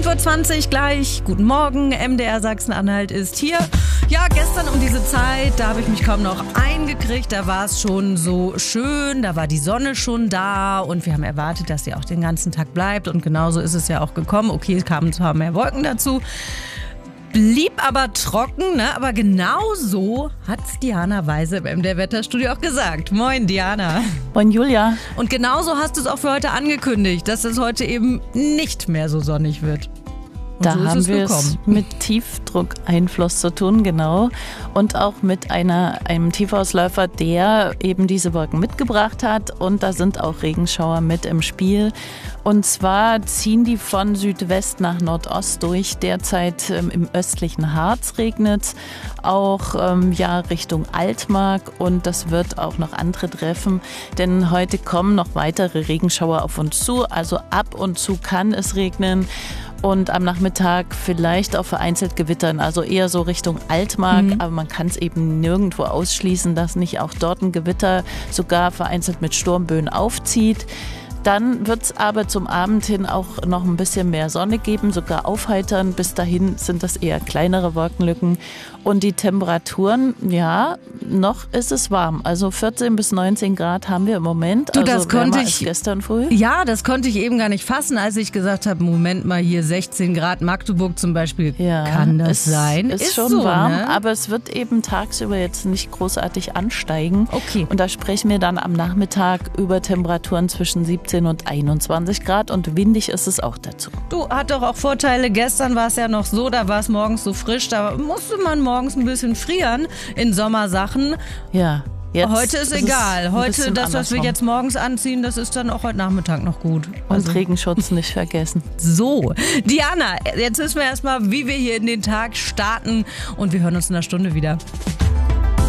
11.20 Uhr gleich. Guten Morgen, MDR Sachsen-Anhalt ist hier. Ja, gestern um diese Zeit, da habe ich mich kaum noch eingekriegt. Da war es schon so schön, da war die Sonne schon da und wir haben erwartet, dass sie auch den ganzen Tag bleibt. Und genauso ist es ja auch gekommen. Okay, es kamen zwar mehr Wolken dazu, blieb aber trocken, ne? Aber genau so hat's Diana Weise im MDR-Wetterstudio auch gesagt. Moin, Diana. Moin, Julia. Und genauso hast du es auch für heute angekündigt, dass es heute eben nicht mehr so sonnig wird. Und da so haben wir es mit Tiefdruckeinfluss zu tun, genau. Und auch mit einem Tiefausläufer, der eben diese Wolken mitgebracht hat. Und da sind auch Regenschauer mit im Spiel. Und zwar ziehen die von Südwest nach Nordost durch. Derzeit im östlichen Harz regnet es, auch Richtung Altmark. Und das wird auch noch andere treffen, denn heute kommen noch weitere Regenschauer auf uns zu. Also ab und zu kann es regnen. Und am Nachmittag vielleicht auch vereinzelt gewittern, also eher so Richtung Altmark. Aber man kann es eben nirgendwo ausschließen, dass nicht auch dort ein Gewitter sogar vereinzelt mit Sturmböen aufzieht. Dann wird es aber zum Abend hin auch noch ein bisschen mehr Sonne geben, sogar aufheitern. Bis dahin sind das eher kleinere Wolkenlücken. Und die Temperaturen, ja, noch ist es warm. Also 14 bis 19 Grad haben wir im Moment. Du, also das konnte ich als gestern früh. Ja, das konnte ich eben gar nicht fassen, als ich gesagt habe, Moment mal, hier 16 Grad Magdeburg zum Beispiel. Ja, kann das sein? Ist schon so, warm, ne? Aber es wird eben tagsüber jetzt nicht großartig ansteigen. Okay. Und da sprechen wir dann am Nachmittag über Temperaturen zwischen 17 und 21 Grad und windig ist es auch dazu. Du, hat doch auch Vorteile. Gestern war es ja noch so, da war es morgens so frisch, da musste man morgens ein bisschen frieren in Sommersachen. Ja. Jetzt heute ist egal. Heute, das, was wir jetzt morgens anziehen, das ist dann auch heute Nachmittag noch gut. Und Regenschutz nicht vergessen. So, Diana, jetzt wissen wir erstmal, wie wir hier in den Tag starten und wir hören uns in einer Stunde wieder.